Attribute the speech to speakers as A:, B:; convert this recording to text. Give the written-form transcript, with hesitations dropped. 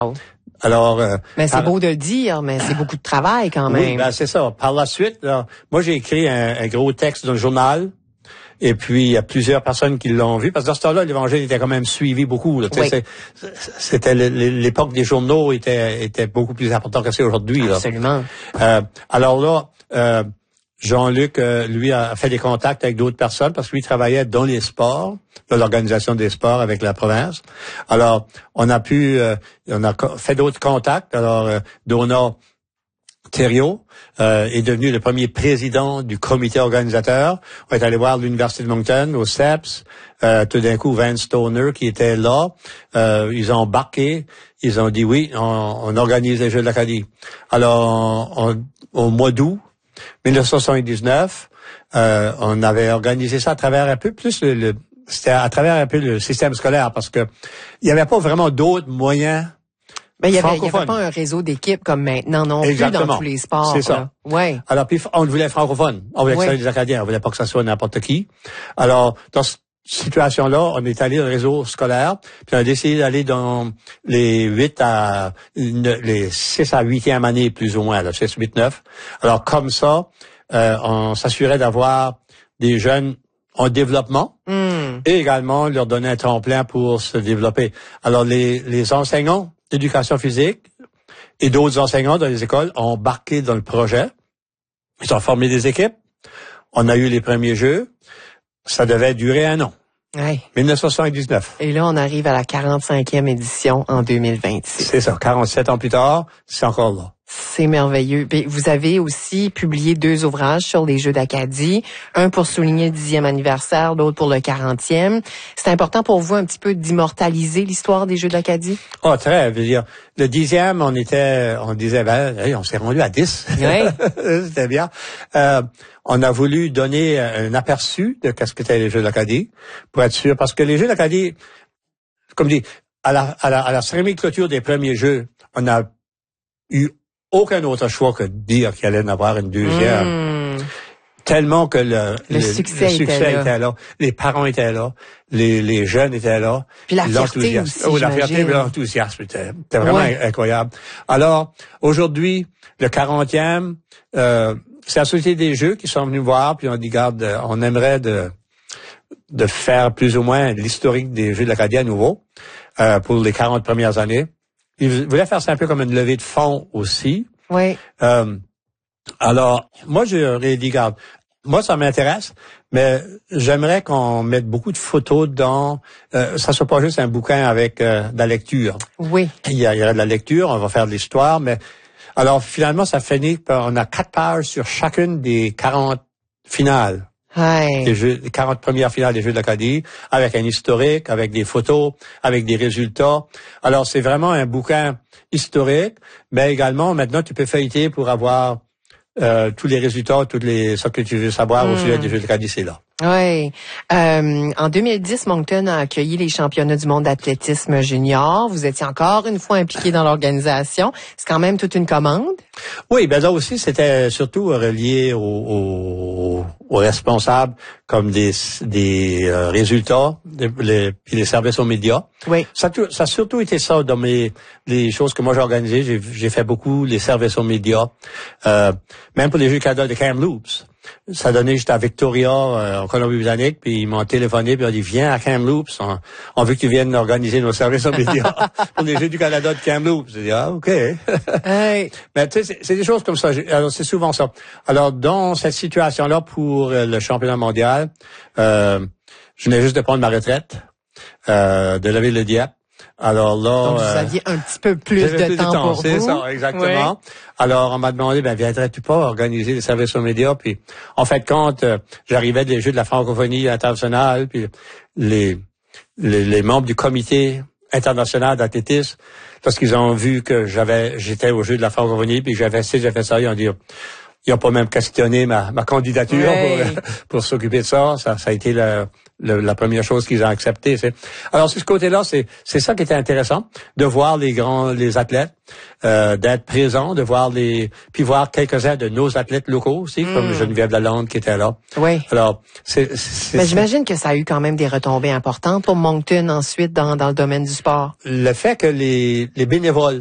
A: Alors,
B: mais c'est beau de le dire, mais c'est beaucoup de travail quand même.
A: Oui, ben c'est ça. Par la suite, là, moi j'ai écrit un gros texte dans le journal. Et puis, il y a plusieurs personnes qui l'ont vu, parce que dans ce temps-là, l'Évangile était quand même suivi beaucoup. Là,
B: oui.
A: C'était l'époque des journaux était beaucoup plus important que c'est aujourd'hui. Là.
B: Absolument.
A: Alors là, Jean-Luc, lui, a fait des contacts avec d'autres personnes, parce que lui travaillait dans les sports, dans l'organisation des sports avec la province. Alors, on a fait d'autres contacts. Alors, Donat Thériault est devenu le premier président du comité organisateur. On est allé voir l'Université de Moncton, au CEPS. Tout d'un coup, Vance Stoner, qui était là, ils ont embarqué. Ils ont dit oui, on organise les Jeux de l'Acadie. Alors, au mois d'août 1979, on avait organisé ça à travers un peu plus c'était à travers un peu le système scolaire, parce que il n'y avait pas vraiment d'autres moyens.
B: Mais il y avait pas un réseau d'équipes comme maintenant non plus dans tous les sports.
A: C'est ça.
B: Ouais.
A: Alors puis on voulait francophone, on voulait que ça soit des Acadiens, on voulait pas que ça soit n'importe qui. Alors dans cette situation-là, on est allé dans le réseau scolaire, puis on a décidé d'aller dans les 6 à 8e année plus ou moins, là, 6, 8, 9. Alors comme ça, on s'assurait d'avoir des jeunes en développement et également leur donner un tremplin pour se développer. Alors les enseignants d'éducation physique et d'autres enseignants dans les écoles ont embarqué dans le projet. Ils ont formé des équipes. On a eu les premiers jeux. Ça devait durer 1 an.
B: Ouais.
A: 1979.
B: Et là, on arrive à la 45e édition en 2026.
A: C'est ça. 47 ans plus tard, c'est encore là.
B: C'est merveilleux. Puis vous avez aussi publié 2 ouvrages sur les Jeux d'Acadie, un pour souligner le 10e anniversaire, l'autre pour le 40e. C'est important pour vous un petit peu d'immortaliser l'histoire des Jeux d'Acadie?
A: Oh, très. Je veux dire, le 10e, on disait, hey, on s'est rendu à 10.
B: Oui.
A: C'était bien. On a voulu donner un aperçu de qu'est-ce que étaient les Jeux d'Acadie, pour être sûr, parce que les Jeux d'Acadie, comme dit, à la cérémonie de clôture des premiers Jeux, on a eu aucun autre choix que de dire qu'il allait en avoir une deuxième. Tellement que le succès était là. Les parents étaient là. Les jeunes étaient là.
B: Puis la fierté aussi,
A: la fierté et l'enthousiasme était vraiment incroyable. Alors, aujourd'hui, le 40e, c'est la Société des Jeux qui sont venus voir, puis on dit, regarde, on aimerait de faire plus ou moins l'historique des Jeux de l'Acadie à nouveau, pour les 40 premières années. Ils voulaient faire ça un peu comme une levée de fonds aussi.
B: Oui.
A: Alors, moi, j'aurais dit, regarde, moi, ça m'intéresse, mais j'aimerais qu'on mette beaucoup de photos dans... ça soit pas juste un bouquin avec de la lecture.
B: Oui.
A: Il y aura de la lecture, on va faire de l'histoire, mais... Alors, finalement, ça finit par... On a 4 pages sur chacune des 40 finales.
B: Ouais.
A: Les 40 premières finales des Jeux de l'Acadie, avec un historique, avec des photos, avec des résultats. Alors, c'est vraiment un bouquin historique, mais également, maintenant, tu peux feuilleter pour avoir tous les résultats, ce que tu veux savoir au sujet des Jeux de l'Acadie, c'est là.
B: Oui. En 2010, Moncton a accueilli les championnats du monde d'athlétisme junior. Vous étiez encore une fois impliqué dans l'organisation. C'est quand même toute une commande.
A: Oui, ben là aussi, c'était surtout relié aux responsables comme des résultats, puis les services aux médias.
B: Oui.
A: Ça a surtout été ça dans les choses que moi j'ai organisées. J'ai fait beaucoup les services aux médias, même pour les Jeux Canada de Kamloops. Ça donnait juste à Victoria, en Colombie-Britannique, puis ils m'ont téléphoné, puis ils ont dit, viens à Kamloops, on veut que tu viennes organiser nos services aux médias pour les Jeux du Canada de Kamloops. J'ai dit, OK.
B: Hey.
A: Mais tu sais, c'est des choses comme ça. Alors, c'est souvent ça. Alors, dans cette situation-là, pour le championnat mondial, je venais juste de prendre ma retraite, de la ville de Dieppe. Alors là...
B: Donc, vous aviez un petit peu plus de temps pour vous.
A: C'est ça, exactement. Oui. Alors, on m'a demandé, viendrais-tu pas organiser les services aux médias? Puis, en fait, quand j'arrivais des Jeux de la francophonie internationale, puis les membres du comité international d'athlétisme, parce qu'ils ont vu que j'étais aux Jeux de la francophonie, puis j'ai fait ça, ils ont dit, Ils n'ont pas même questionné ma candidature pour s'occuper de ça. Ça a été la première chose qu'ils ont acceptée. Alors, sur ce côté-là, c'est ça qui était intéressant, de voir les athlètes, d'être présents, de voir puis voir quelques-uns de nos athlètes locaux aussi, comme Geneviève Lalonde qui était là.
B: Oui.
A: Alors,
B: Mais j'imagine que ça a eu quand même des retombées importantes pour Moncton ensuite dans le domaine du sport.
A: Le fait que les bénévoles